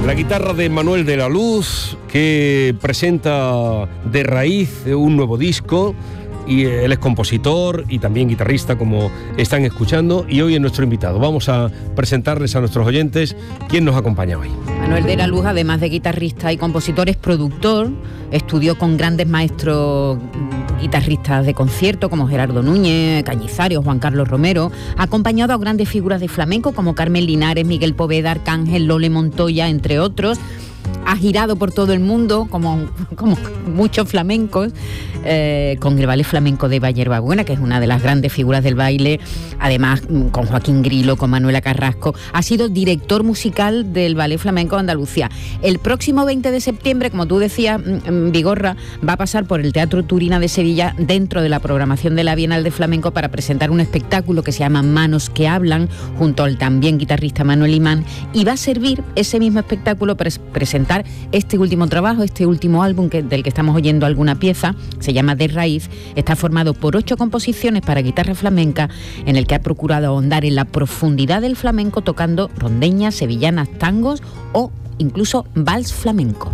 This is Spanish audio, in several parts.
La guitarra de Manuel de la Luz, que presenta De Raíz un nuevo disco, y él es compositor y también guitarrista, como están escuchando, y hoy es nuestro invitado. Vamos a presentarles a nuestros oyentes quién nos acompaña hoy. Manuel de la Luz, además de guitarrista y compositor, es productor, estudió con grandes maestros guitarristas de concierto como Gerardo Núñez, Cañizares, Juan Carlos Romero, ha acompañado a grandes figuras de flamenco como Carmen Linares, Miguel Poveda, Arcángel, Lole Montoya, entre otros. Ha girado por todo el mundo, como muchos flamencos, con el Ballet Flamenco de Hierbabuena, que es una de las grandes figuras del baile, además con Joaquín Grilo, con Manuela Carrasco. Ha sido director musical del Ballet Flamenco de Andalucía. El próximo 20 de septiembre, como tú decías, Vigorra, va a pasar por el Teatro Turina de Sevilla dentro de la programación de la Bienal de Flamenco para presentar un espectáculo que se llama Manos que Hablan, junto al también guitarrista Manuel Imán, y va a servir ese mismo espectáculo para presentar este último trabajo, este último álbum del que estamos oyendo alguna pieza. Se llama De Raíz. Está formado por 8 composiciones para guitarra flamenca, en el que ha procurado ahondar en la profundidad del flamenco, tocando rondeñas, sevillanas, tangos o incluso vals flamenco.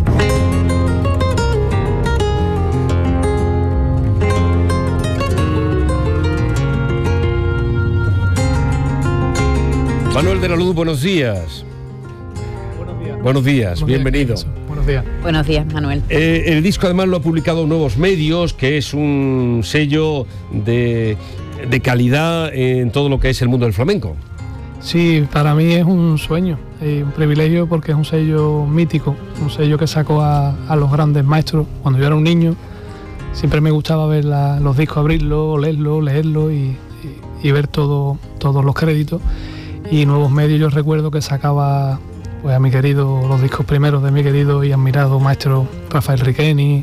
Manuel de la Luz, buenos días. Buenos días, bienvenido. Buenos días. Buenos días, Manuel. El disco además lo ha publicado Nuevos Medios, que es un sello de calidad en todo lo que es el mundo del flamenco. Sí, para mí es un sueño y un privilegio, porque es un sello mítico, un sello que sacó a los grandes maestros. Cuando yo era un niño siempre me gustaba ver los discos, abrirlos, leerlo y ver todos los créditos. Y Nuevos Medios, yo recuerdo que sacaba pues a los discos primeros de mi querido y admirado maestro Rafael Riqueni,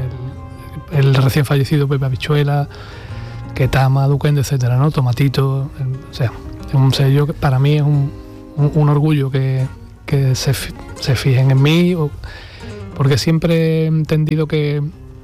el recién fallecido Pepe Habichuela, Ketama, Duquende, etcétera, ¿no? Tomatito, o sea, es un sello que para mí es un orgullo que se fijen en mí, porque siempre he entendido que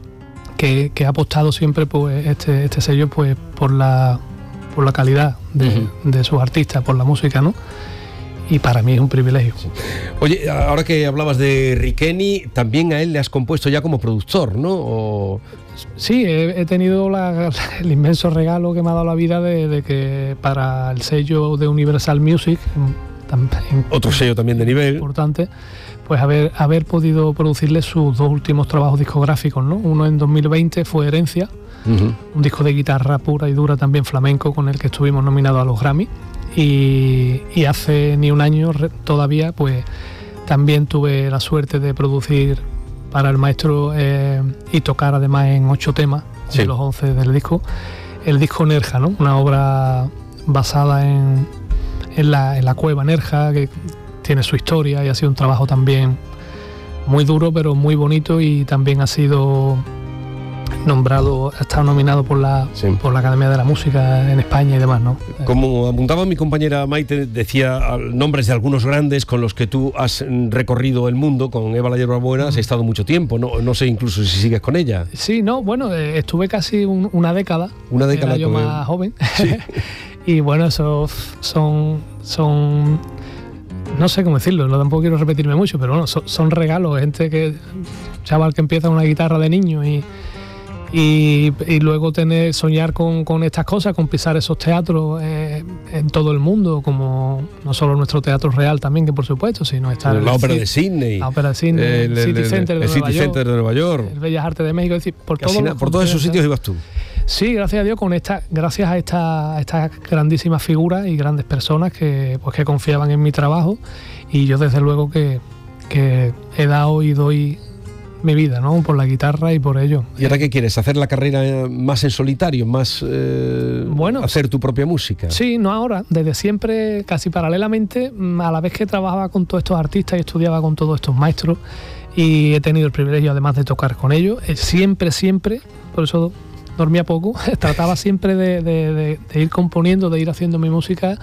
ha apostado siempre pues este sello pues por la calidad de sus artistas, por la música, ¿no? Y para mí es un privilegio. Sí. Oye, ahora que hablabas de Riqueni, también a él le has compuesto ya como productor, ¿no? Sí, he tenido el inmenso regalo que me ha dado la vida de que para el sello de Universal Music, otro sello también de nivel importante, pues haber podido producirle sus 2 últimos trabajos discográficos, ¿no? Uno en 2020 fue Herencia, un disco de guitarra pura y dura, también flamenco, con el que estuvimos nominados a los Grammy. Y hace ni un año todavía, pues también tuve la suerte de producir para el maestro y tocar además en 8 temas, sí, de los 11 del disco, el disco Nerja, ¿no? Una obra basada en la cueva Nerja, que tiene su historia y ha sido un trabajo también muy duro, pero muy bonito, y también ha sido ha estado nominado por la Academia de la Música en España y demás, ¿no? Como apuntaba mi compañera Maite, decía nombres de algunos grandes con los que tú has recorrido el mundo. Con Eva la Hierbabuena has estado mucho tiempo, no sé incluso si sigues con ella. Sí, no, bueno, estuve casi una década. Una década. Era yo más joven. Sí. Y bueno, esos son no sé cómo decirlo, tampoco quiero repetirme mucho, pero bueno, son regalos, chaval que empieza una guitarra de niño y luego soñar con estas cosas, con pisar esos teatros en todo el mundo, como no solo nuestro Teatro Real también, que por supuesto, sino estar la Ópera de Sydney, el City Center de Nueva York, el Bellas Artes de México, es decir, por todos esos sitios ibas tú. Sí, gracias a Dios, gracias a estas grandísimas figuras y grandes personas que confiaban en mi trabajo, y yo desde luego que he dado y doy mi vida, ¿no? Por la guitarra y por ello. ¿Y ahora qué quieres? ¿Hacer la carrera más en solitario? ¿Más hacer tu propia música? Sí, no ahora. Desde siempre, casi paralelamente, a la vez que trabajaba con todos estos artistas y estudiaba con todos estos maestros, y he tenido el privilegio además de tocar con ellos, siempre, por eso dormía poco, trataba siempre de ir componiendo, de ir haciendo mi música,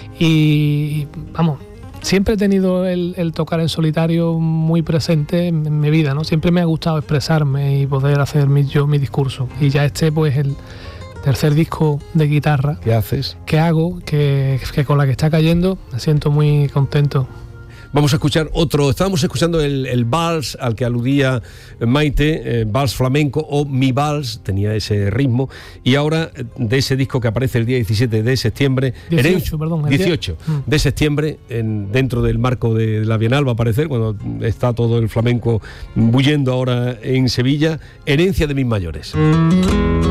y vamos, siempre he tenido el tocar en solitario muy presente en mi vida, ¿no? Siempre me ha gustado expresarme y poder hacer mi discurso. Y ya pues el tercer disco de guitarra ¿qué haces? Que hago, que con la que está cayendo, me siento muy contento. Vamos a escuchar otro. Estábamos escuchando el vals al que aludía Maite, vals flamenco o mi vals, tenía ese ritmo. Y ahora, de ese disco que aparece el día 17 de septiembre, 18 de septiembre, dentro del marco de la Bienal va a aparecer, cuando está todo el flamenco bullendo ahora en Sevilla, Herencia de mis mayores.